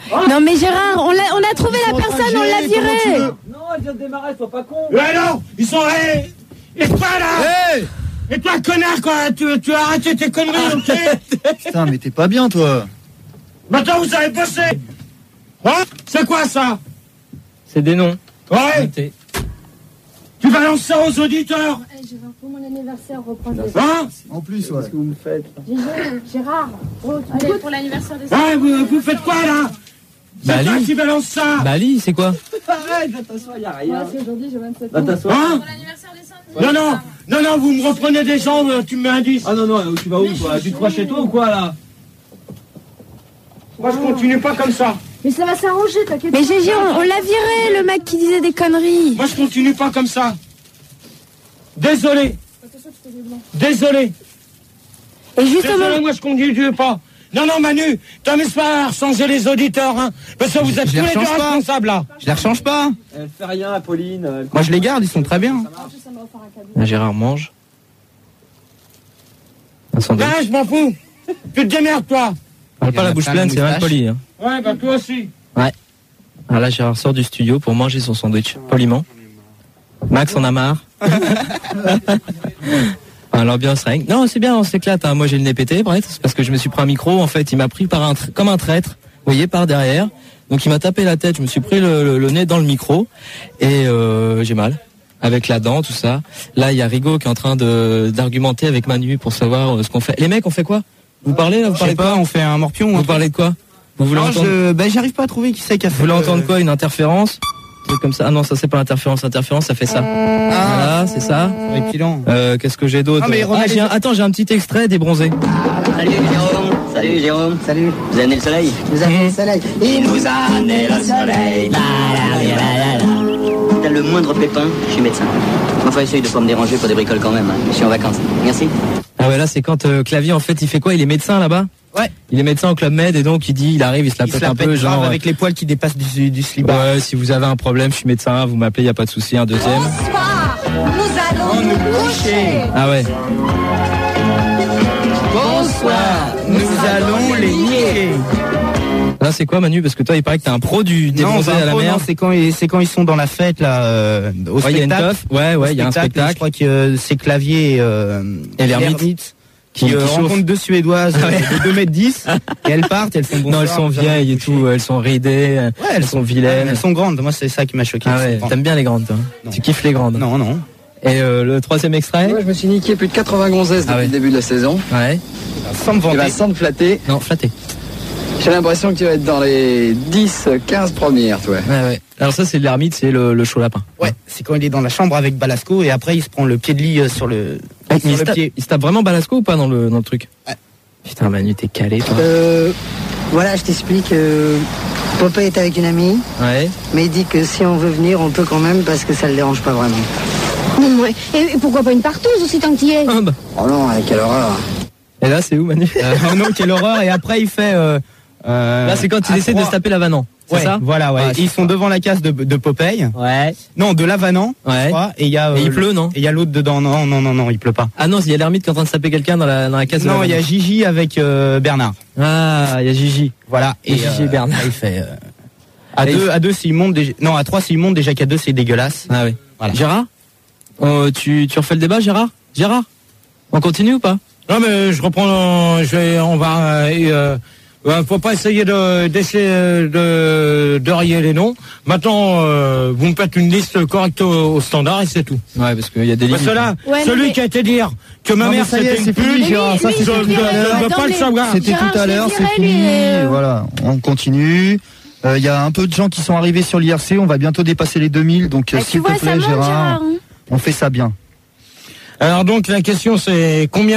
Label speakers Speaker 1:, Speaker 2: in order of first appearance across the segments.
Speaker 1: Non mais Gérard, on a trouvé la personne, on l'a virée.
Speaker 2: Non, elle vient de démarrer, sois pas con.
Speaker 3: Ouais, non, ils sont... Et toi, là Et toi, connard, quoi, tu as arrêté tes conneries, ok?
Speaker 4: Putain, mais t'es pas bien, toi.
Speaker 3: Maintenant, vous avez bossé. Hein? C'est quoi, ça?
Speaker 2: C'est des noms.
Speaker 3: Ouais.
Speaker 2: Arrêtez.
Speaker 3: Tu balances ça aux auditeurs.
Speaker 1: Gérard, pour mon anniversaire, reprends des...
Speaker 3: Hein?
Speaker 4: En plus, ouais.
Speaker 2: Qu'est-ce que vous me faites, là?
Speaker 1: Gérard, allez, pour l'anniversaire des...
Speaker 3: Ouais, vous faites quoi, là? C'est toi qui balance ça.
Speaker 2: Bali, c'est quoi?
Speaker 5: Arrête, va t'asseoir, y'a rien.
Speaker 1: Ouais, c'est aujourd'hui, j'ai 27
Speaker 5: Va
Speaker 1: ans.
Speaker 5: t'asseoir.
Speaker 3: Hein?
Speaker 1: Pour l'anniversaire des 5.
Speaker 3: Non, vous me reprenez des gens, tu me mets un 10.
Speaker 5: Ah non, tu vas où, toi? Tu te crois chez toi ou quoi, là?
Speaker 3: Moi, je continue pas comme ça.
Speaker 1: Mais ça va s'arranger, t'inquiète. Mais Gégé, on l'a viré, le mec qui disait des conneries.
Speaker 3: Moi, je continue pas comme ça. Désolé. Désolé.
Speaker 1: Et justement...
Speaker 3: Désolé, moi, je continue pas. Non, Manu, t'amuses pas à changer les auditeurs, hein. Parce que vous êtes tous les deux responsables, là.
Speaker 6: Je les rechange pas.
Speaker 5: Elle fait rien, Apolline.
Speaker 6: Moi je les garde, ils sont très bien.
Speaker 2: Gérard mange. Un sandwich.
Speaker 3: Ben, je m'en fous. Tu te démerdes, toi.
Speaker 2: Parle pas la bouche pleine, c'est mal poli. Hein.
Speaker 3: Ouais, bah, toi aussi.
Speaker 2: Ouais. Alors là, Gérard sort du studio pour manger son sandwich, poliment. Max en a marre. L'ambiance règne. Non, c'est bien, on s'éclate. Hein. Moi, j'ai le nez pété, bref, c'est parce que je me suis pris un micro. En fait, il m'a pris comme un traître, vous voyez, par derrière. Donc, il m'a tapé la tête. Je me suis pris le nez dans le micro et j'ai mal avec la dent, tout ça. Là, il y a Rigaud qui est en train d'argumenter avec Manu pour savoir ce qu'on fait. Les mecs, on fait quoi? Vous parlez là? Vous parlez
Speaker 6: pas, on fait un morpion.
Speaker 2: Vous parlez de quoi? Vous voulez entendre?
Speaker 6: J'arrive pas à trouver qui c'est qui a fait.
Speaker 2: Vous voulez entendre quoi? Une interférence? C'est comme ça. Ah non, ça c'est pas l'interférence. Interférence, ça fait ça. Voilà, c'est ça. Qu'est-ce que j'ai d'autre? Attends, j'ai un petit extrait des bronzés.
Speaker 7: Salut Jérôme. Salut Jérôme. Salut. Vous avez amené le soleil? Vous avez amené le soleil. Il nous a amené le soleil. T'as le moindre pépin, je suis médecin. Enfin, essaye de pas me déranger pour des bricoles quand même. Hein. Je suis en vacances. Merci.
Speaker 2: Ah ouais, là c'est quand Clavier en fait il fait quoi? Il est médecin là-bas?
Speaker 6: Ouais.
Speaker 2: Il est médecin au Club Med et donc il arrive, il se la pète un peu, genre
Speaker 6: avec les poils qui dépassent du slibard.
Speaker 2: Ouais, si vous avez un problème, je suis médecin, vous m'appelez, y a pas de souci, un deuxième.
Speaker 1: Bonsoir, nous allons nous coucher.
Speaker 2: Ah ouais.
Speaker 6: Bonsoir, nous allons les nier.
Speaker 2: Là c'est quoi Manu? Parce que toi il paraît que t'es un pro des bronzés à la mer.
Speaker 6: Non, c'est quand ils sont dans la fête là au spectacle.
Speaker 2: Il y a une teuf. Ouais, il y a un spectacle.
Speaker 6: Je crois que c'est Clavier et l'ermite. Qui rencontrent deux Suédoises de 2m10 et elles partent, elles font bonsoir.
Speaker 2: Non, elles sont vieilles et tout, elles sont ridées,
Speaker 6: ouais,
Speaker 2: elles sont vilaines.
Speaker 6: Elles sont grandes, moi c'est ça qui m'a choqué.
Speaker 2: Ah ouais, t'aimes bien les grandes toi? Tu kiffes les grandes?
Speaker 6: Non.
Speaker 2: Et le troisième extrait?
Speaker 8: Moi je me suis niqué plus de 80 gonzesses depuis le début de la saison.
Speaker 2: Ouais.
Speaker 6: Sans me vanter.
Speaker 8: Sans te flatter.
Speaker 2: Non, flatter.
Speaker 8: J'ai l'impression que tu vas être dans les 10-15 premières, toi.
Speaker 2: Ouais. Alors ça c'est l'ermite, c'est le chaud lapin.
Speaker 6: Ouais, c'est quand il est dans la chambre avec Balasco et après il se prend le pied de lit sur le pied.
Speaker 2: Il se tape vraiment Balasco ou pas dans le truc?
Speaker 6: Ouais.
Speaker 2: Putain Manu, t'es calé toi.
Speaker 7: Voilà, je t'explique. Popeye est avec une amie.
Speaker 2: Ouais.
Speaker 7: Mais il dit que si on veut venir, on peut quand même parce que ça le dérange pas vraiment.
Speaker 1: Ouais. Et pourquoi pas une partouze aussi tant qu'il y est?
Speaker 7: Oh non, quelle horreur.
Speaker 2: Et là c'est où Manu?
Speaker 6: Oh non, quelle horreur. Et après il fait...
Speaker 2: là c'est quand il essaie de se taper Lavanant. C'est ça?
Speaker 6: Voilà, ouais. Ils sont devant la case de Popeye.
Speaker 2: Ouais.
Speaker 6: Non, de Lavanant,
Speaker 2: ouais.
Speaker 6: Je crois. Et il y a.
Speaker 2: Et il pleut, non?
Speaker 6: Et il y a l'autre dedans. Non, il pleut pas.
Speaker 2: Ah non, il y a l'ermite qui est en train de taper quelqu'un dans la case.
Speaker 6: Non, il y a Gigi avec Bernard.
Speaker 2: Ah, il y a Gigi.
Speaker 6: Voilà.
Speaker 2: Et Gigi et Bernard.
Speaker 6: Il fait. À deux s'il monte déjà. Non, à 3 s'il monte déjà qu'à 2 c'est dégueulasse.
Speaker 2: Ah oui.
Speaker 6: Voilà.
Speaker 2: Gérard, tu refais le débat, Gérard? On continue ou pas?
Speaker 3: Non mais je reprends. On va. Faut pas essayer de rayer les noms. Maintenant, vous me faites une liste correcte au standard et c'est tout.
Speaker 2: Ouais, parce qu'il y a des limites.
Speaker 3: Celui qui a été dire que ma mère c'était une pute,
Speaker 4: ça c'est
Speaker 3: pas le savoir.
Speaker 4: C'était tout à l'heure, c'est fini. Voilà, on continue. Il y a un peu de gens qui sont arrivés sur l'IRC. On va bientôt dépasser les 2000. Donc s'il te plaît, Gérard, on fait ça bien.
Speaker 3: Alors donc la question c'est combien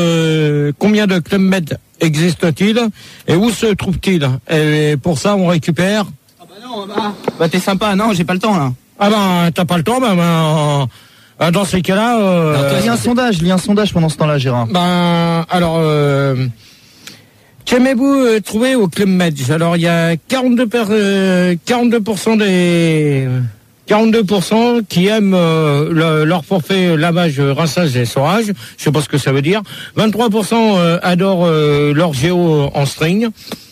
Speaker 3: de Club Med existe-t-il et où se trouve-t-il? Et pour ça on récupère.
Speaker 6: Ah bah non, bah t'es sympa, non, j'ai pas le temps là.
Speaker 3: Ah ben t'as pas le temps, dans ces cas-là.
Speaker 4: Il y a un sondage pendant ce temps-là, Gérard.
Speaker 3: Ben alors qu'aimez-vous trouver au Club Med? Alors il y a 42% qui aiment leur forfait lavage, rinçage et essorage. Je sais pas ce que ça veut dire. 23% adorent leur géo en string.